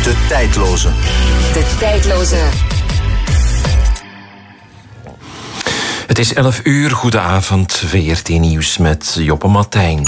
De tijdloze. De tijdloze. Het is 11 uur, goedenavond, VRT Nieuws met Joppe Martijn.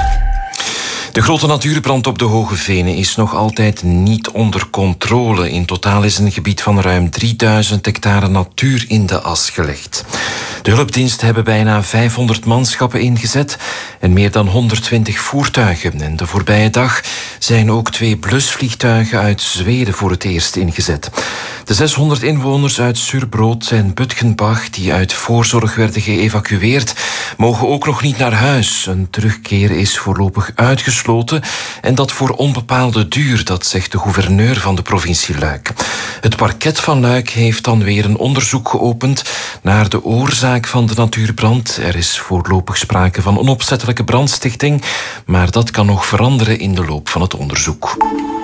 De grote natuurbrand op de Hoge Venen is nog altijd niet onder controle. In totaal is een gebied van ruim 3000 hectare natuur in de as gelegd. De hulpdiensten hebben bijna 500 manschappen ingezet en meer dan 120 voertuigen. En de voorbije dag zijn ook 2 blusvliegtuigen uit Zweden voor het eerst ingezet. De 600 inwoners uit Surbrood en Butgenbach, die uit voorzorg werden geëvacueerd, mogen ook nog niet naar huis. Een terugkeer is voorlopig uitgesloten en dat voor onbepaalde duur, dat zegt de gouverneur van de provincie Luik. Het parket van Luik heeft dan weer een onderzoek geopend naar de oorzaak van de natuurbrand. Er is voorlopig sprake van onopzettelijke brandstichting, maar dat kan nog veranderen in de loop van het onderzoek.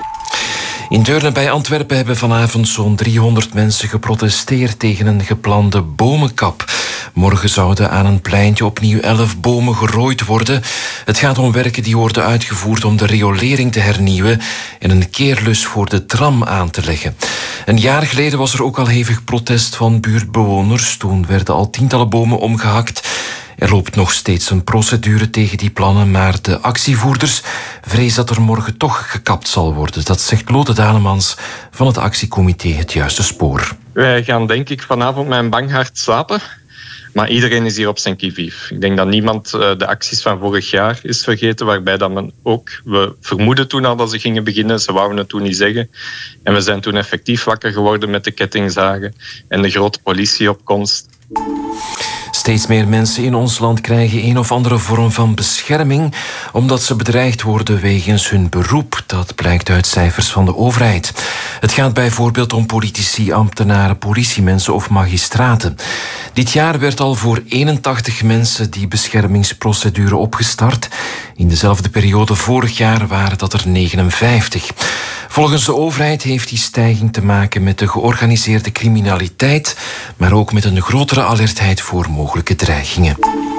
In Deurne bij Antwerpen hebben vanavond zo'n 300 mensen geprotesteerd tegen een geplande bomenkap. Morgen zouden aan een pleintje opnieuw 11 bomen gerooid worden. Het gaat om werken die worden uitgevoerd om de riolering te hernieuwen en een keerlus voor de tram aan te leggen. Een jaar geleden was er ook al hevig protest van buurtbewoners. Toen werden al tientallen bomen omgehakt. Er loopt nog steeds een procedure tegen die plannen, maar de actievoerders vrezen dat er morgen toch gekapt zal worden. Dat zegt Lode Dalemans van het actiecomité Het Juiste Spoor. Wij gaan denk ik vanavond met een bang hart slapen, maar iedereen is hier op zijn qui-vive. Ik denk dat niemand de acties van vorig jaar is vergeten, waarbij dat men ook... We vermoeden toen al dat ze gingen beginnen, ze wouden het toen niet zeggen. En we zijn toen effectief wakker geworden met de kettingzagen en de grote politieopkomst. Steeds meer mensen in ons land krijgen een of andere vorm van bescherming omdat ze bedreigd worden wegens hun beroep. Dat blijkt uit cijfers van de overheid. Het gaat bijvoorbeeld om politici, ambtenaren, politiemensen of magistraten. Dit jaar werd al voor 81 mensen die beschermingsprocedure opgestart. In dezelfde periode vorig jaar waren dat er 59. Volgens de overheid heeft die stijging te maken met de georganiseerde criminaliteit, maar ook met een grotere alertheid voor mogelijke dreigingen.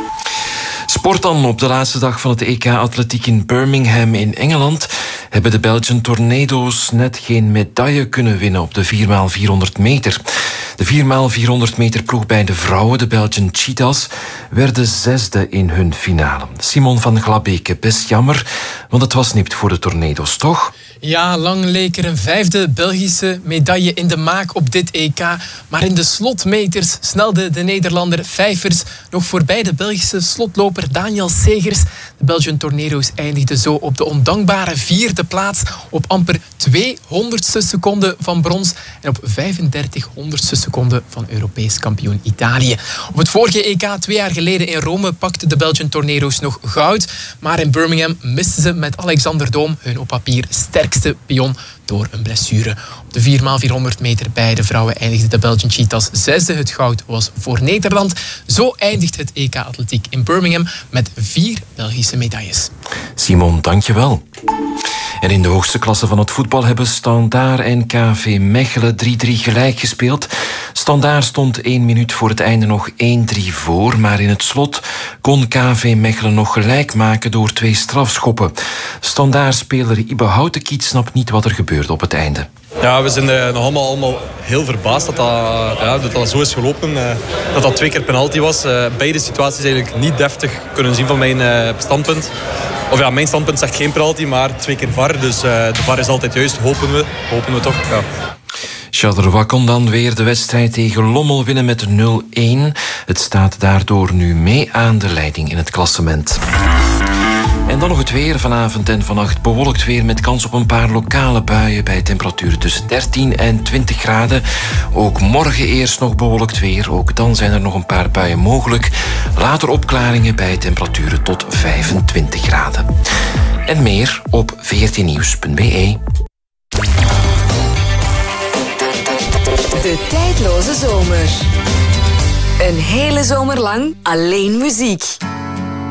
Sport dan. Op de laatste dag van het EK Atletiek in Birmingham in Engeland hebben de Belgian Tornado's net geen medaille kunnen winnen op de 4x400 meter. De 4x400 meter ploeg bij de vrouwen, de Belgian Cheetahs, werden 6e in hun finale. Simon van Glabeke, best jammer, want het was nipt voor de Tornado's, toch? Ja, lang leek er een 5e Belgische medaille in de maak op dit EK. Maar in de slotmeters snelde de Nederlander Vijvers nog voorbij de Belgische slotloper Daniel Segers. De Belgian Tornado's eindigden zo op de ondankbare 4e plaats op amper 200ste seconde van brons en op 3500ste seconde van Europees kampioen Italië. Op het vorige EK 2 jaar geleden in Rome pakten de Belgian Tornado's nog goud, maar in Birmingham misten ze met Alexander Doom hun op papier sterkste pion door een blessure. Op de 4x400 meter bij de vrouwen eindigden de Belgian Cheetahs 6e. Het goud was voor Nederland. Zo eindigt het EK Atletiek in Birmingham met 4 Belgische medailles. Simon, dankjewel. En in de hoogste klasse van het voetbal hebben Standaard en KV Mechelen 3-3 gelijk gespeeld. Standaard stond 1 minuut voor het einde nog 1-3 voor, maar in het slot kon KV Mechelen nog gelijk maken door 2 strafschoppen. Standaard-speler Ibe Houtekiet snapt niet wat er gebeurde op het einde. Ja, we zijn nog allemaal heel verbaasd dat dat zo is gelopen. Dat dat 2 keer penalty was. Beide situaties eigenlijk niet deftig kunnen zien van mijn standpunt. Of ja, mijn standpunt zegt geen penalty, maar 2 keer VAR. Dus de VAR is altijd juist, hopen we toch. Ja. Charleroi kon dan weer de wedstrijd tegen Lommel winnen met 0-1. Het staat daardoor nu mee aan de leiding in het klassement. En dan nog het weer. Vanavond en vannacht bewolkt weer met kans op een paar lokale buien bij temperaturen tussen 13 en 20 graden. Ook morgen eerst nog bewolkt weer. Ook dan zijn er nog een paar buien mogelijk. Later opklaringen bij temperaturen tot 25 graden. En meer op vrtnieuws.be. De tijdloze zomer. Een hele zomer lang alleen muziek.